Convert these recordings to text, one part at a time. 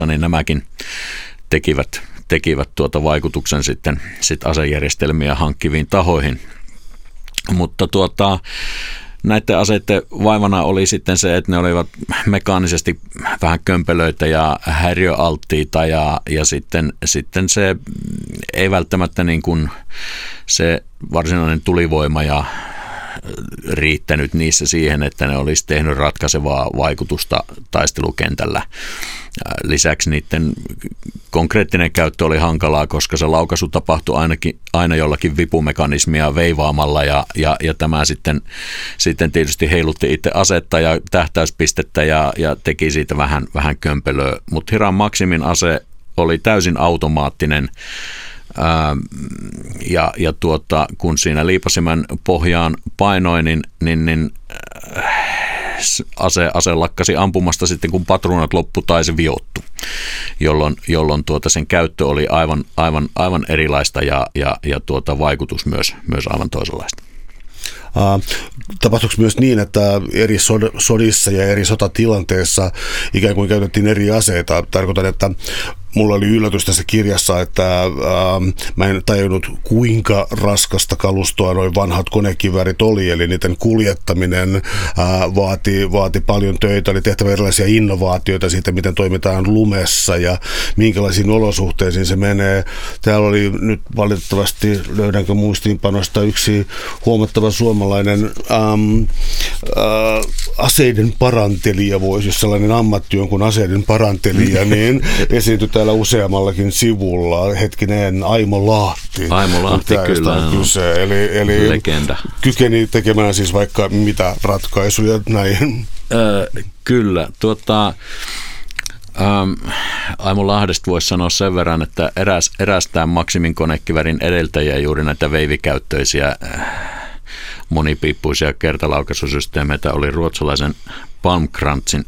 niin nämäkin tekivät vaikutuksen sitten asejärjestelmiä hankkiviin tahoihin. Mutta näiden aseiden vaivana oli sitten se, että ne olivat mekaanisesti vähän kömpelöitä ja häiriöalttiita ja sitten se ei välttämättä niin kuin se varsinainen tulivoima ja riittänyt niissä siihen, että ne olisi tehnyt ratkaisevaa vaikutusta taistelukentällä. Lisäksi niiden konkreettinen käyttö oli hankalaa, koska se laukaisu tapahtui aina jollakin vipumekanismia veivaamalla ja tämä sitten tietysti heilutti itse asetta ja tähtäyspistettä ja teki siitä vähän kömpelöä. Mutta Hiram Maximin ase oli täysin automaattinen. Kun siinä liipasimen pohjaan painoi, niin ase lakkasi ampumasta sitten, kun patruunat loppu tai se viottui, jolloin sen käyttö oli aivan erilaista ja vaikutus myös aivan toisenlaista. Tapahtuiko myös niin, että eri sodissa ja eri sotatilanteissa ikään kuin käytettiin eri aseita? Tarkoitan, että mulla oli yllätys tässä kirjassa, että mä en tajunnut, kuinka raskasta kalustoa nuo vanhat konekiväärit oli, eli niiden kuljettaminen vaati paljon töitä, oli tehtävä erilaisia innovaatioita siitä, miten toimitaan lumessa ja minkälaisiin olosuhteisiin se menee. Täällä oli nyt valitettavasti, löydänkö muistiinpanosta, yksi huomattava suomalainen aseiden parantelija, voisi, jos sellainen ammatti on kuin aseiden parantelija, niin esiintyi täällä useammallakin sivulla. Hetkinen, Aimo Lahti. Aimo Lahti, kyllä. Eli legenda. Kykeni tekemään siis vaikka mitä ratkaisuja näihin. Kyllä. Aimo Lahdesta voisi sanoa sen verran, että eräs tämän Maximin konekivärin edeltäjiä juuri näitä veivikäyttöisiä monipiippuisia kertalaukaisusysteemeitä oli ruotsalaisen Palmkrantsin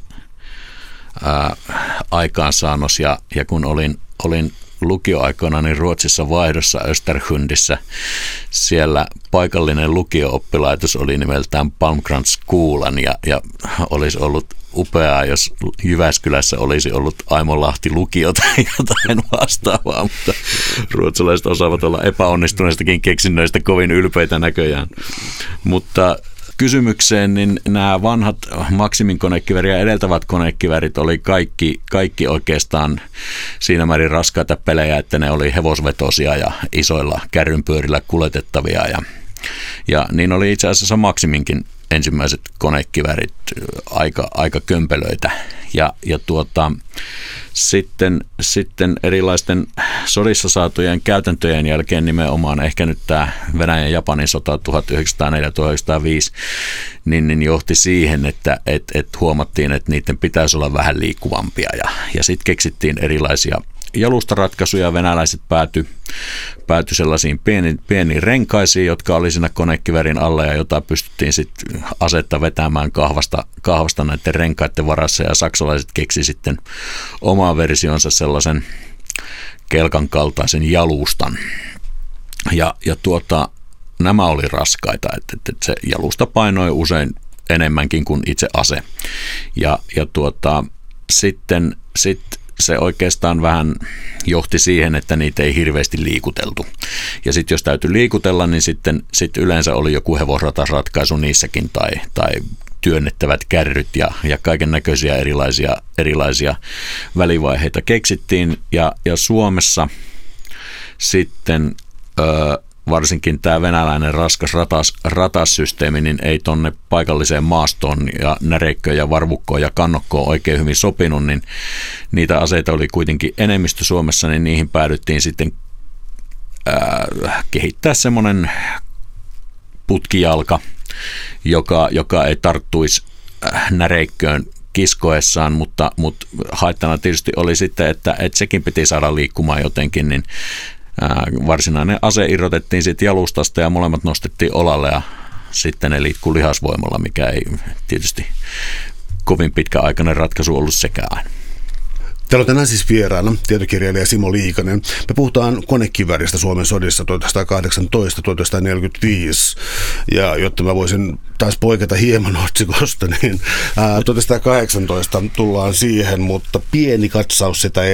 aikaansaannos ja kun olin lukioaikoina niin Ruotsissa vaihdossa Östersundissä, siellä paikallinen lukio-oppilaitos oli nimeltään Palmkrantz-Skuulan ja olisi ollut upeaa, jos Jyväskylässä olisi ollut Aimo Lahti lukio tai jotain vastaavaa, mutta ruotsalaiset osaavat olla epäonnistuneistakin keksinnöistä kovin ylpeitä näköjään. Mutta kysymykseen, niin nämä vanhat Maximin konekiväriä edeltävät konekivärit oli kaikki oikeastaan siinä määrin raskaita pelejä, että ne oli hevosvetosia ja isoilla kärrynpyörillä kuljetettavia ja niin oli itse asiassa Maximinkin ensimmäiset konekivärit aika kömpelöitä ja sitten erilaisten sodissa saatujen käytäntöjen jälkeen nimenomaan ehkä nyt tämä Venäjän ja Japanin sota 1904-1905 niin johti siihen, että huomattiin, että niiden pitäisi olla vähän liikkuvampia ja sitten keksittiin erilaisia jalustaratkaisuja. Venäläiset päätyi sellaisiin pieniin renkaisiin, jotka oli siinä konekivärin alla ja jota pystyttiin sitten asetta vetämään kahvasta näiden renkaiden varassa ja saksalaiset keksi sitten omaa versionsa sellaisen kelkan kaltaisen jalustan. Ja nämä oli raskaita, että se jalusta painoi usein enemmänkin kuin itse ase. Ja sitten se oikeastaan vähän johti siihen, että niitä ei hirveästi liikuteltu. Ja sitten jos täytyy liikutella, niin sitten yleensä oli joku hevosratasratkaisu niissäkin tai työnnettävät kärryt ja kaiken näköisiä erilaisia välivaiheita keksittiin. Ja Suomessa sitten varsinkin tämä venäläinen raskas ratassysteemi niin ei tonne paikalliseen maastoon ja näreikköön ja varvukkoon ja kannokkoon oikein hyvin sopinut, niin niitä aseita oli kuitenkin enemmistö Suomessa, niin niihin päädyttiin sitten kehittää semmoinen putkijalka, joka ei tarttuisi näreikköön kiskoessaan, mutta haittana tietysti oli sitten, että sekin piti saada liikkumaan jotenkin, niin varsinainen ase irrotettiin sitten jalustasta ja molemmat nostettiin olalle ja sitten ne liikkui lihasvoimalla, mikä ei tietysti kovin pitkäaikainen ratkaisu ollut sekään. Täällä on tänään siis vieraana tietokirjailija Simo Liikanen. Me puhutaan konekivääristä Suomen sodissa 1918-1945. Ja jotta mä voisin taas poiketa hieman otsikosta, niin 1918 tullaan siihen, mutta pieni katsaus sitä